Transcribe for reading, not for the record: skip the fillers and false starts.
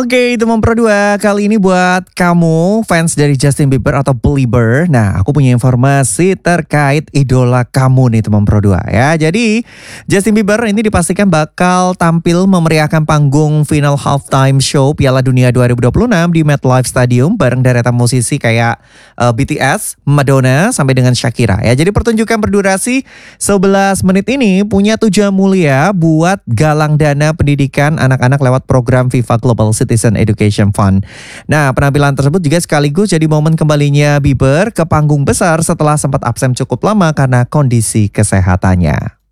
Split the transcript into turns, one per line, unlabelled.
Oke, teman Pro 2, kali ini buat kamu fans dari Justin Bieber atau Belieber. Nah, aku punya informasi terkait idola kamu nih teman Pro 2 ya. Jadi, Justin Bieber ini dipastikan bakal tampil memeriahkan panggung final halftime show Piala Dunia 2026 di MetLife Stadium bareng deretan musisi kayak BTS, Madonna, sampai dengan Shakira ya. Jadi pertunjukan berdurasi 11 menit ini punya tujuan mulia buat galang dana pendidikan anak-anak lewat program FIFA Global Citizen Education Fund. Nah, penampilan tersebut juga sekaligus jadi momen kembalinya Bieber ke panggung besar setelah sempat absen cukup lama karena kondisi kesehatannya.